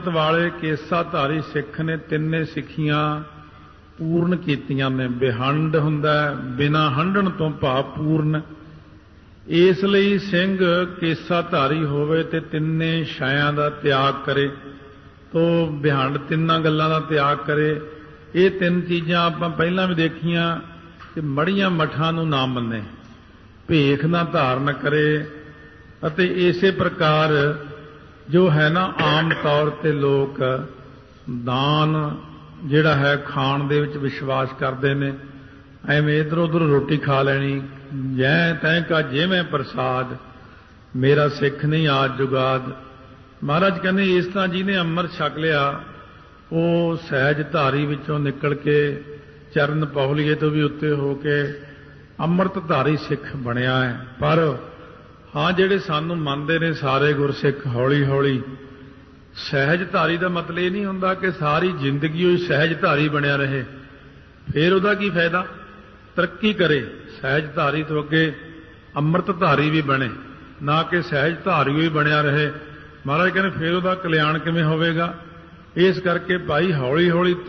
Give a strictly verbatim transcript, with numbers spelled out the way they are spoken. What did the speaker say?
वाले केसाधारी सिख ने तिन्ने सिखियां पूर्ण कीतियां ने। बेहंड हुंदा बिना हंडण तो भाव पूर्ण। इसलिए सिंह केसाधारी होवे ते तिन्ने छायां दा त्याग करे तो बेहंड तिन्ना गल्लां दा त्याग करे। ये तीन चीज़ां आपां पहलां भी देखियां कि मड़ियां मठां नूं ना मन्ने, भेख ना धारण करे। अते इसे प्रकार जो है ना आम तौर ते लोग दान जिहड़ा है खाण दे विच विश्वास करते हैं। एवें इधर उधर रोटी खा लैनी, जै तैं का जिवें प्रसाद, मेरा सिख नहीं आज जुगाद। महाराज कहते इस तरह जिन्हें अमृत छक लिया वो सहज धारी विचों निकल के चरण पौलीए तो भी उत्ते हो के अमृतधारी सिख बनया है। पर हाँ जिहड़े सानू मनदे ने सारे गुरसिख हौली हौली सहजधारी का मतलब ये नहीं हुंदा कि सारी जिंदगी ही सहजधारी बनिया रहे, फिर उहदा की फायदा। तरक्की करे, सहजधारी तो अगे अमृतधारी भी बने, ना कि सहजधारी ही बनिया रहे। महाराज कहते फिर उहदा कल्याण किवें होवेगा। इस करके भाई हौली हौली